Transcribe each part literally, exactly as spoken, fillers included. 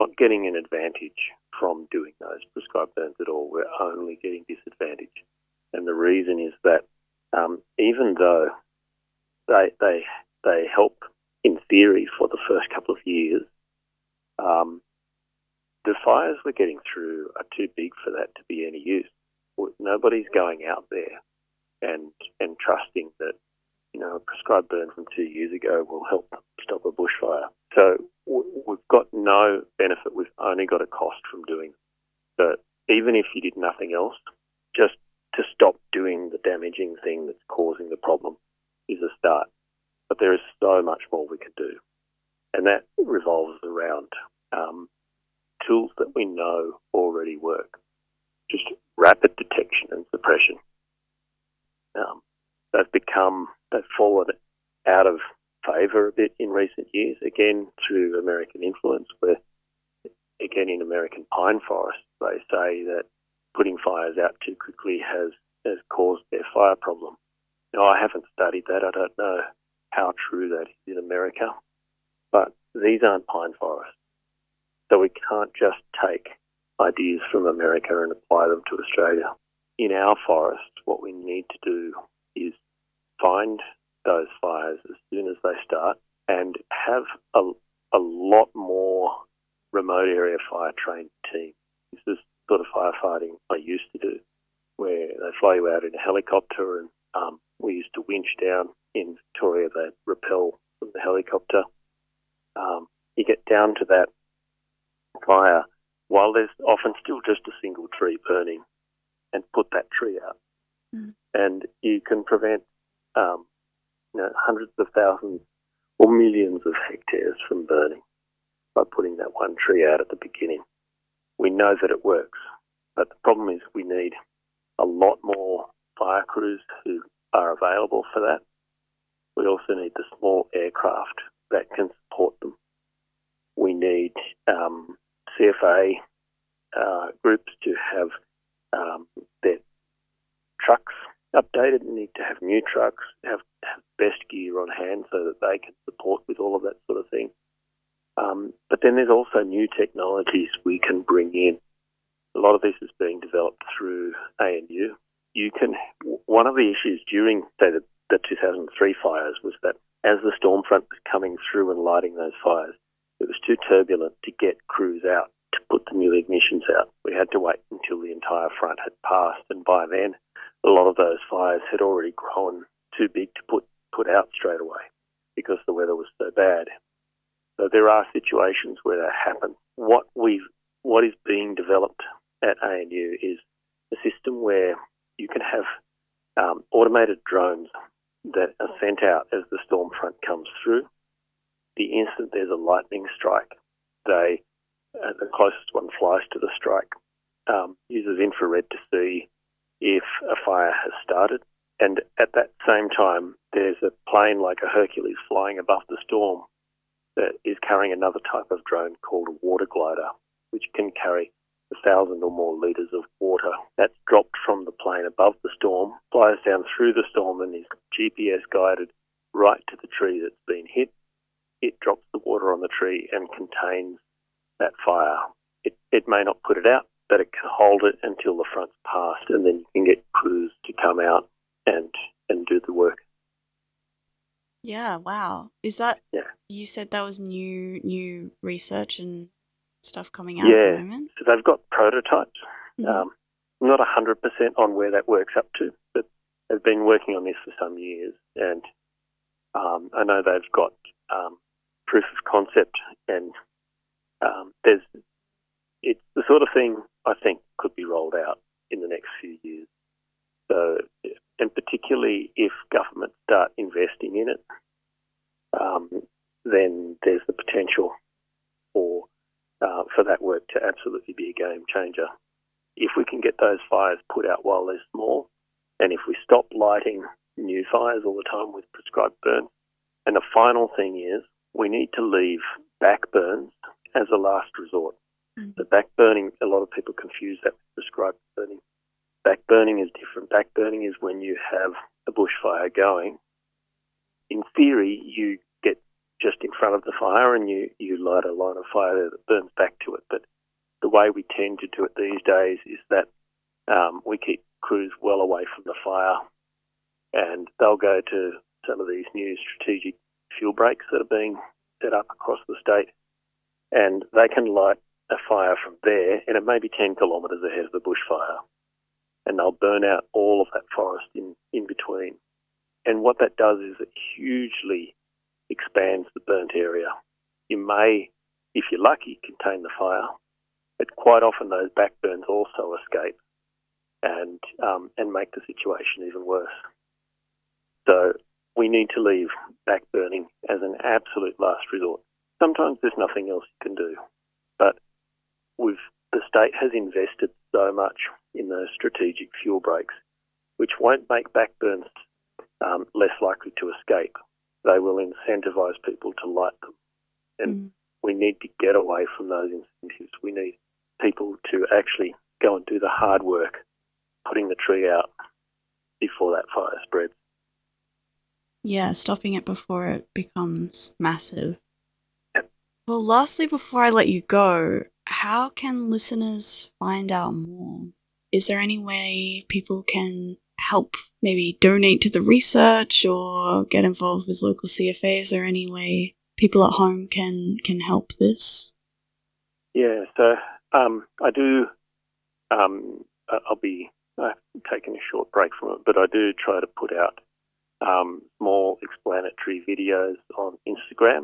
not getting an advantage from doing those prescribed burns at all. We're only getting disadvantage. And the reason is that um, even though they, they, they help in theory for the first couple of years, um, the fires we're getting through are too big for that to be any use. Nobody's going out there and and trusting that, you know, a prescribed burn from two years ago will help stop a bushfire. So we've got no benefit. We've only got a cost from doing it. So even if you did nothing else, just to stop doing the damaging thing that's causing the problem is a start. But there is so much more we could do. And that revolves around um, tools that we know already work. Just rapid detection and suppression. Um, they've become, they've fallen out of favour a bit in recent years, again through American influence, where, again in American pine forests, they say that putting fires out too quickly has, has caused their fire problem. Now, I haven't studied that. I don't know how true that is in America, but these aren't pine forests. So we can't just take ideas from America and apply them to Australia. In our forest, what we need to do is find those fires as soon as they start and have a, a lot more remote area fire trained team. This is sort of firefighting I used to do, where they fly you out in a helicopter, and um, we used to winch down in Victoria. They'd rappel from the helicopter. Um, you get down to that fire while there's often still just a single tree burning, and put that tree out. Mm. And you can prevent um, you know, hundreds of thousands or millions of hectares from burning by putting that one tree out at the beginning. We know that it works, but the problem is we need a lot more fire crews who are available for that. We also need the small aircraft that can support them. We need um, C F A uh, groups to have um, their trucks updated. We need to have new trucks, have, have best gear on hand so that they can support with all of that sort of thing. Um, but then there's also new technologies we can bring in. A lot of this is being developed through A N U. You can. One of the issues during, say, the, the two thousand three fires was that as the storm front was coming through and lighting those fires, it was too turbulent to get crews out to put the new ignitions out. We had to wait until the entire front had passed, and by then a lot of those fires had already grown too big to put, put out straight away because the weather was so bad. So there are situations where that happens. What we've, what is being developed at A N U is a system where you can have um, automated drones that are sent out as the storm front comes through. The instant there's a lightning strike, they uh, the closest one flies to the strike, um, uses infrared to see if a fire has started. And at that same time, there's a plane like a Hercules flying above the storm that is carrying another type of drone called a water glider, which can carry a thousand or more litres of water. That's dropped from the plane above the storm, flies down through the storm, and is G P S guided right to the tree that's been hit. It drops the water on the tree and contains that fire. It, it may not put it out, but it can hold it until the front's passed, and then you can get crews to come out and, and do the work. Yeah, wow. Is that, yeah. you said that was new new research and stuff coming out yeah. at the moment? So they've got prototypes. Mm-hmm. Um, not one hundred percent on where that works up to, but they've been working on this for some years, and um, I know they've got um, proof of concept, and um, there's it's the sort of thing I think could be rolled out in the next few years. So, and particularly if governments start investing in it, um, then there's the potential for uh, for that work to absolutely be a game changer. If we can get those fires put out while they're small, and if we stop lighting new fires all the time with prescribed burns, and the final thing is we need to leave back burns as a last resort. Mm-hmm. The back burning, a lot of people confuse that with prescribed burning. Back burning is different. Back burning is when you have a bushfire going. In theory, you get just in front of the fire and you, you light a line of fire there that burns back to it. But the way we tend to do it these days is that um, we keep crews well away from the fire, and they'll go to some of these new strategic fuel breaks that are being set up across the state, and they can light a fire from there, and it may be ten kilometres ahead of the bushfire, and they'll burn out all of that forest in, in between. And what that does is it hugely expands the burnt area. You may, if you're lucky, contain the fire, but quite often those backburns also escape and um, and make the situation even worse. So we need to leave backburning as an absolute last resort. Sometimes there's nothing else you can do, but we've, the state has invested so much in those strategic fuel breaks, which won't make backburns um, less likely to escape. They will incentivise people to light them. And mm. we need to get away from those incentives. We need people to actually go and do the hard work, putting the tree out before that fire spreads. Yeah, stopping it before it becomes massive. Yep. Well, lastly, before I let you go, how can listeners find out more? Is there any way people can help, maybe donate to the research or get involved with local C F A? Is there any way people at home can, can help this? Yeah, so um, I do, um, I'll be uh, taking a short break from it, but I do try to put out um, small explanatory videos on Instagram.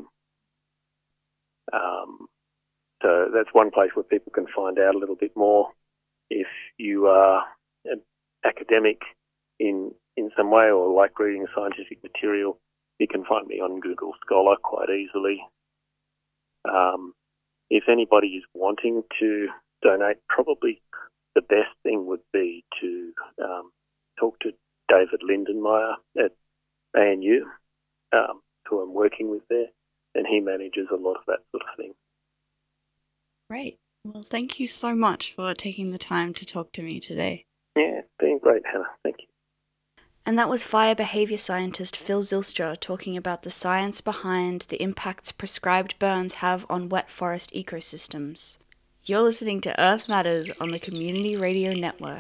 Um, so that's one place where people can find out a little bit more. If you are an academic in in some way or like reading scientific material, you can find me on Google Scholar quite easily. Um, if anybody is wanting to donate, probably the best thing would be to um, talk to David Lindenmeyer at A N U, um, who I'm working with there, and he manages a lot of that sort of thing. Great. Well, thank you so much for taking the time to talk to me today. Yeah, it's been great, Hannah. Thank you. And that was fire behaviour scientist Phil Zylstra talking about the science behind the impacts prescribed burns have on wet forest ecosystems. You're listening to Earth Matters on the Community Radio Network.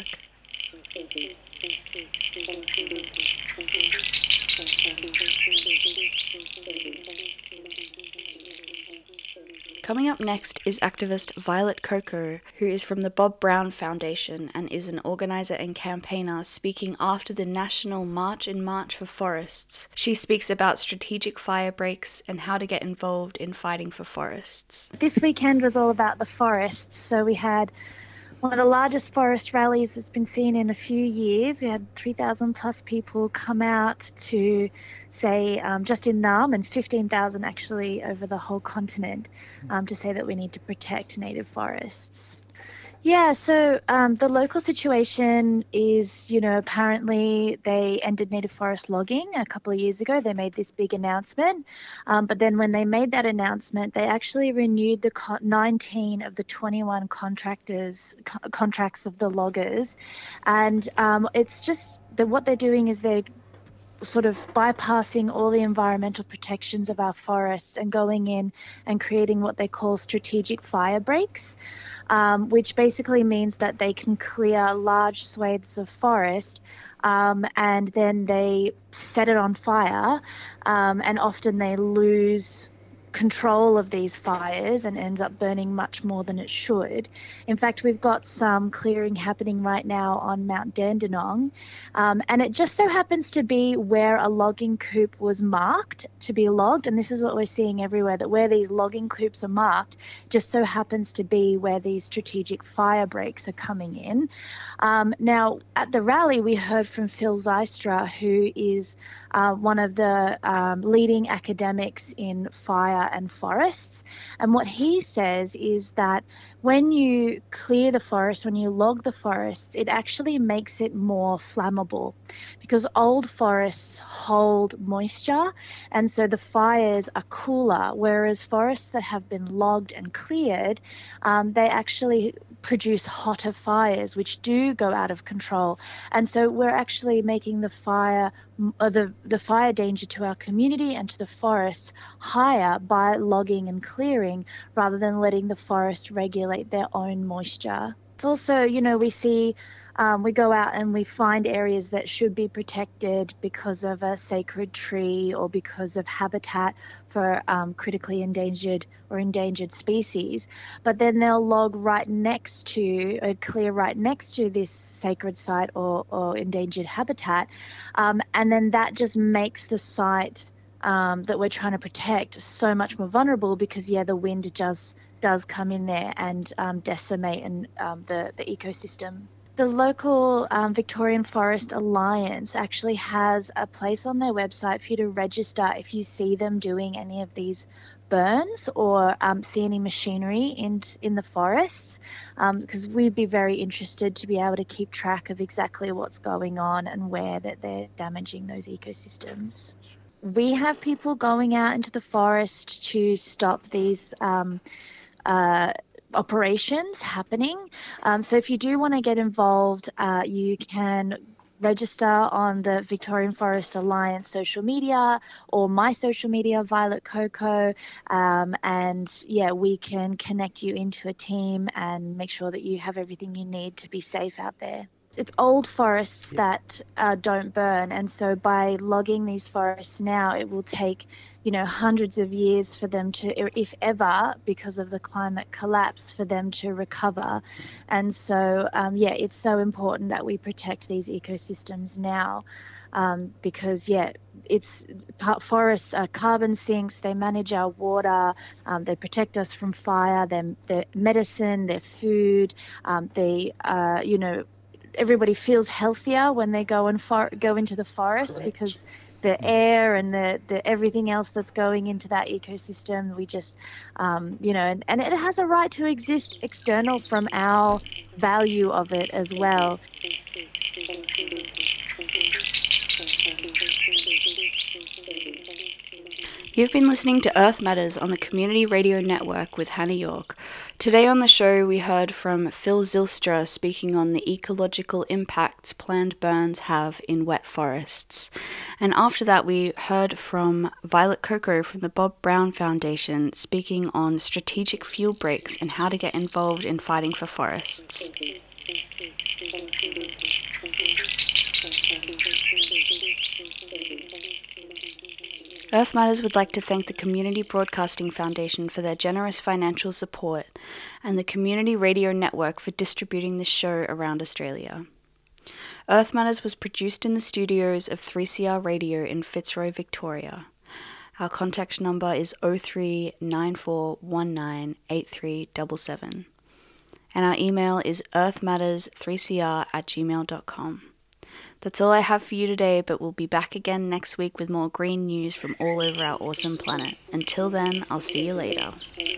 Coming up next is activist Violet Coco, who is from the Bob Brown Foundation and is an organiser and campaigner speaking after the National March in March for Forests. She speaks about strategic fire breaks and how to get involved in fighting for forests. This weekend was all about the forests, so we had one of the largest forest rallies that's been seen in a few years. We had three thousand plus people come out to, say, um, just in Naarm, and fifteen thousand actually over the whole continent, um, to say that we need to protect native forests. Yeah, so um, the local situation is, you know, apparently they ended native forest logging a couple of years ago. They made this big announcement. Um, but then when they made that announcement, they actually renewed the co- nineteen of the twenty-one contractors co- contracts of the loggers. And um, it's just that what they're doing is they're sort of bypassing all the environmental protections of our forests and going in and creating what they call strategic fire breaks, um, which basically means that they can clear large swathes of forest um, and then they set it on fire, um, and often they lose control of these fires and ends up burning much more than it should. In fact, we've got some clearing happening right now on Mount Dandenong, um, and it just so happens to be where a logging coupe was marked to be logged, and this is what we're seeing everywhere, that where these logging coupes are marked just so happens to be where these strategic fire breaks are coming in. Um, now, at the rally, we heard from Phil Zylstra, who is uh, one of the um, leading academics in fire and forests, and what he says is that when you clear the forest, when you log the forests, it actually makes it more flammable because old forests hold moisture and so the fires are cooler, whereas forests that have been logged and cleared, um, they actually produce hotter fires, which do go out of control. And so we're actually making the fire, uh, the, the fire danger to our community and to the forests higher by logging and clearing rather than letting the forest regulate their own moisture. It's also, you know, we see, um, we go out and we find areas that should be protected because of a sacred tree or because of habitat for um, critically endangered or endangered species. But then they'll log right next to, or clear right next to this sacred site or, or endangered habitat. Um, and then that just makes the site um, that we're trying to protect so much more vulnerable because, yeah, the wind just does come in there and um, decimate and um, the, the ecosystem. The local um, Victorian Forest Alliance actually has a place on their website for you to register if you see them doing any of these burns or um, see any machinery in, in the forests, because um, we'd be very interested to be able to keep track of exactly what's going on and where that they're damaging those ecosystems. We have people going out into the forest to stop these um, uh, operations happening. Um, so if you do want to get involved, uh, you can register on the Victorian Forest Alliance social media or my social media, Violet Coco, um, and yeah, we can connect you into a team and make sure that you have everything you need to be safe out there. It's old forests yeah. that uh, don't burn, and so by logging these forests now, it will take, you know, hundreds of years for them to, if ever, because of the climate collapse, for them to recover. And so, um, yeah, it's so important that we protect these ecosystems now, um, because, yeah, it's forests are carbon sinks. They manage our water. Um, they protect us from fire. They're, they're medicine. They're food. Um, they, uh, you know. Everybody feels healthier when they go and for, go into the forest. Correct. Because the air and the, the everything else that's going into that ecosystem, we just, um, you know, and, and it has a right to exist external from our value of it as well. You've been listening to Earth Matters on the Community Radio Network with Hannah York. Today on the show we heard from Phil Zylstra speaking on the ecological impacts planned burns have in wet forests. And after that we heard from Violet Coco from the Bob Brown Foundation speaking on strategic fuel breaks and how to get involved in fighting for forests. Earth Matters would like to thank the Community Broadcasting Foundation for their generous financial support and the Community Radio Network for distributing this show around Australia. Earth Matters was produced in the studios of three C R Radio in Fitzroy, Victoria. Our contact number is oh three nine four one nine eight three seven seven. And our email is earthmatters three c r at gmail dot com. That's all I have for you today, but we'll be back again next week with more green news from all over our awesome planet. Until then, I'll see you later.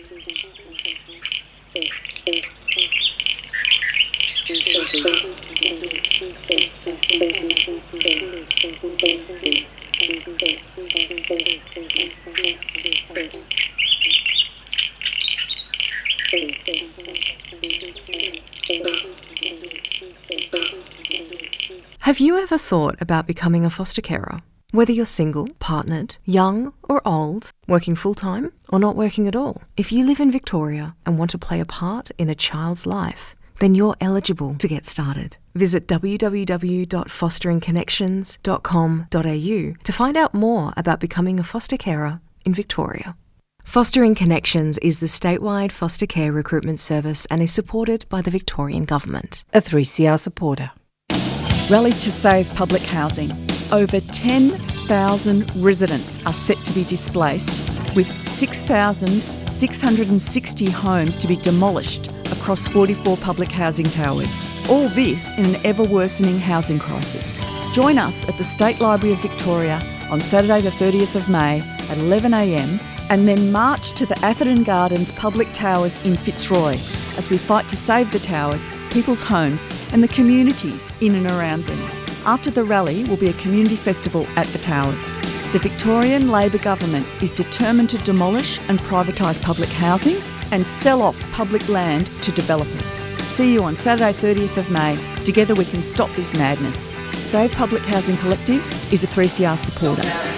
Have you ever thought about becoming a foster carer? Whether you're single, partnered, young or old, working full-time or not working at all, if you live in Victoria and want to play a part in a child's life, then you're eligible to get started. Visit w w w dot fostering connections dot com dot a u to find out more about becoming a foster carer in Victoria. Fostering Connections is the statewide foster care recruitment service and is supported by the Victorian Government. A three C R supporter. Rally to save public housing. Over ten thousand residents are set to be displaced, with six thousand six hundred sixty homes to be demolished across forty-four public housing towers. All this in an ever-worsening housing crisis. Join us at the State Library of Victoria on Saturday the thirtieth of May at eleven a m and then march to the Atherton Gardens Public Towers in Fitzroy as we fight to save the towers, people's homes and the communities in and around them. After the rally will be a community festival at the towers. The Victorian Labor Government is determined to demolish and privatise public housing and sell off public land to developers. See you on Saturday thirtieth of May. Together we can stop this madness. Save Public Housing Collective is a three C R supporter.